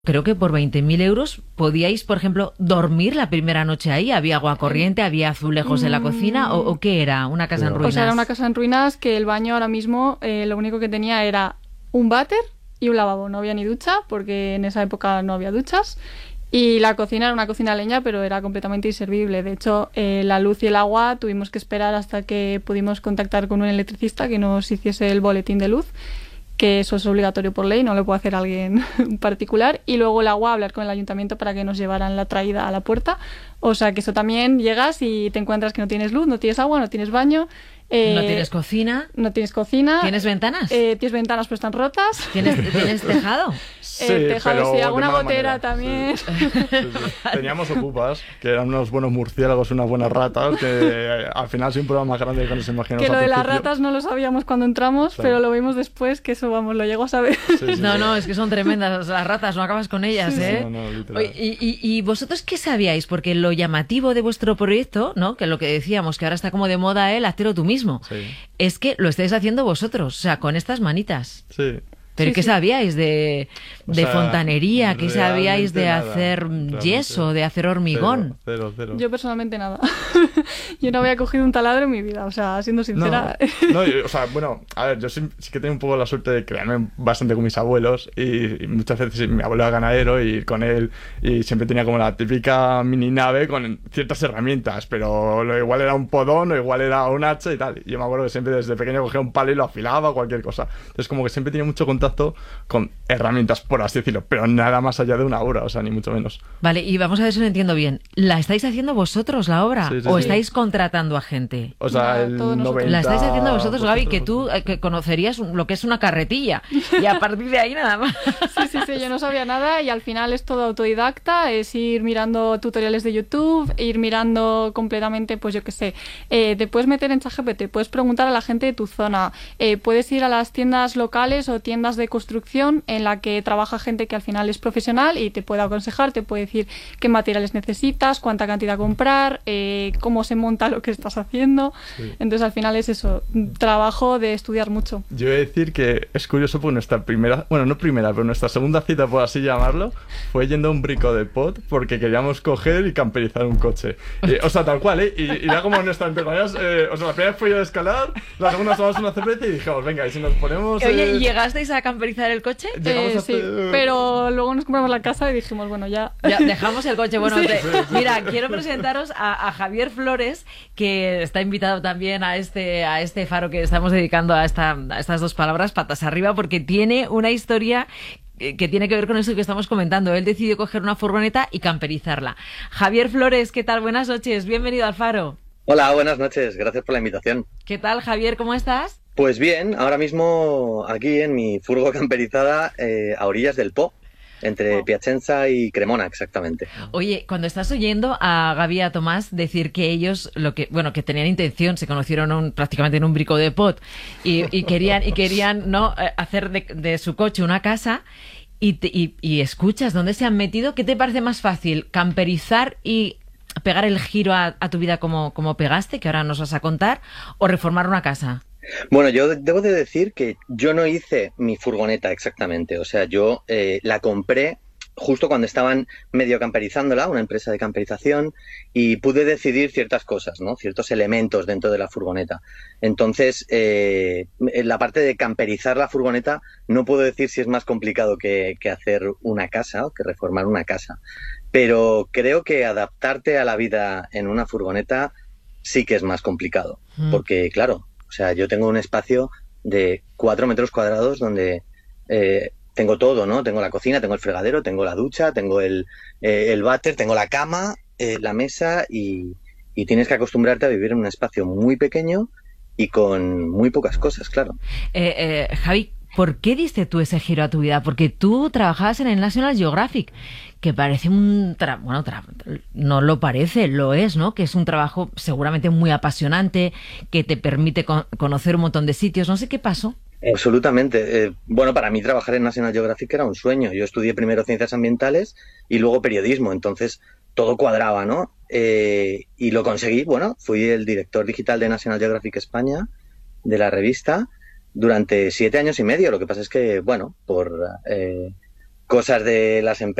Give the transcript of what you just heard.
Creo que por 20.000 euros podíais, por ejemplo, dormir la primera noche ahí. ¿Había agua corriente? ¿Había azulejos en la cocina? ¿O qué era? ¿Una casa en ruinas? O sea, era una casa en ruinas que el baño ahora mismo lo único que tenía era un váter y un lavabo. No había ni ducha porque en esa época no había duchas. Y la cocina era una cocina a leña, pero era completamente inservible. De hecho, la luz y el agua tuvimos que esperar hasta que pudimos contactar con un electricista que nos hiciese el boletín de luz, que eso es obligatorio por ley, no lo puede hacer alguien particular, y luego el agua, hablar con el ayuntamiento para que nos llevaran la traída a la puerta. O sea, que eso también llegas y te encuentras que no tienes luz, no tienes agua, no tienes baño. ¿No tienes cocina? No tienes cocina. ¿Tienes ventanas? Tienes ventanas, pero están rotas. ¿Tienes tejado? Sí, tejado, sí, alguna gotera también. Sí. Teníamos ocupas, que eran unos buenos murciélagos, unas buenas ratas, que al final soy un problema más grande que nos imaginamos. Que lo de las ratas no lo sabíamos cuando entramos, pero lo vimos después, que eso, vamos, lo llego a saber. No, es que son tremendas las ratas, no acabas con ellas, ¿eh? No, literal. ¿Y vosotros qué sabíais? Porque lo llamativo de vuestro proyecto, ¿no? Que lo que decíamos, que ahora está como de moda el hazlo tú mismo, es que lo estáis haciendo vosotros, o sea, con estas manitas. Sí. ¿Pero qué sabíais de fontanería? ¿Qué sabíais de nada, hacer yeso, de hacer hormigón? Cero. Yo personalmente nada. Yo no había cogido un taladro en mi vida, o sea, siendo sincera. O sea, bueno, a ver, yo sí que tengo un poco la suerte de criarme bastante con mis abuelos y muchas veces mi abuelo era ganadero y con él y siempre tenía como la típica mini nave con ciertas herramientas, pero lo igual era un podón o igual era un hacha y tal. Y yo me acuerdo que siempre desde pequeño cogía un palo y lo afilaba o cualquier cosa. Entonces como que siempre tenía mucho contacto con herramientas, por así decirlo, pero nada más allá de una obra, o sea, ni mucho menos. Vale, y vamos a ver si lo entiendo bien. ¿La estáis haciendo vosotros, la obra? Sí, ¿O estáis contratando a gente? O sea, el 90... La estáis haciendo vosotros, Gaby, que tú que conocerías lo que es una carretilla. Y a partir de ahí nada más. Sí, yo no sabía nada y al final es todo autodidacta, es ir mirando tutoriales de YouTube, ir mirando completamente, pues yo qué sé, te puedes meter en ChatGPT, puedes preguntar a la gente de tu zona, puedes ir a las tiendas locales o tiendas de construcción en la que trabaja gente que al final es profesional y te puede aconsejar, te puede decir qué materiales necesitas, cuánta cantidad comprar, cómo se monta lo que estás haciendo. Entonces al final es eso, trabajo de estudiar mucho. Yo voy a decir que es curioso porque nuestra primera, bueno, no primera, pero nuestra segunda cita, por así llamarlo, fue yendo a un brico de pot porque queríamos coger y camperizar un coche. O sea, tal cual, ¿eh? Y era como nuestra entrecoñas, o sea, la primera vez fue yo a escalar, la segunda tomamos una cerveza y dijimos, venga, y si nos ponemos... Oye, ¿llegasteis a camperizar el coche? Sí, pero luego nos compramos la casa y dijimos, bueno, ya dejamos el coche. Bueno, mira, quiero presentaros a Javier Flores, que está invitado también a este faro que estamos dedicando a estas dos palabras, patas arriba, porque tiene una historia que tiene que ver con eso que estamos comentando. Él decidió coger una furgoneta y camperizarla. Javier Flores, ¿qué tal? Buenas noches, bienvenido al faro. Hola, buenas noches, gracias por la invitación. ¿Qué tal, Javier? ¿Cómo estás? Pues bien, ahora mismo aquí en mi furgo camperizada a orillas del Po, entre Piacenza y Cremona, exactamente. Oye, cuando estás oyendo a Gaby y a Tomás decir que ellos, que tenían intención, se conocieron prácticamente en un brico de pot y querían no hacer de su coche una casa y escuchas dónde se han metido, ¿qué te parece más fácil? ¿Camperizar y pegar el giro a tu vida como pegaste, que ahora nos vas a contar, o reformar una casa? Bueno, yo debo de decir que yo no hice mi furgoneta exactamente, o sea, yo la compré justo cuando estaban medio camperizándola, una empresa de camperización, y pude decidir ciertas cosas, ¿no? Ciertos elementos dentro de la furgoneta. Entonces, en la parte de camperizar la furgoneta no puedo decir si es más complicado que hacer una casa o que reformar una casa, pero creo que adaptarte a la vida en una furgoneta sí que es más complicado, porque claro, o sea, yo tengo un espacio de 4 metros cuadrados donde tengo todo, ¿no? Tengo la cocina, tengo el fregadero, tengo la ducha, tengo el váter, tengo la cama, la mesa y tienes que acostumbrarte a vivir en un espacio muy pequeño y con muy pocas cosas, claro. Javi, ¿por qué diste tú ese giro a tu vida? Porque tú trabajabas en el National Geographic, que parece no lo parece, lo es, ¿no? Que es un trabajo seguramente muy apasionante, que te permite conocer un montón de sitios. No sé qué pasó. Absolutamente. Bueno, para mí trabajar en National Geographic era un sueño. Yo estudié primero ciencias ambientales y luego periodismo, entonces todo cuadraba, ¿no? Y lo conseguí. Bueno, fui el director digital de National Geographic España, de la revista, durante 7 años y medio. Lo que pasa es que, bueno, por cosas de las empresas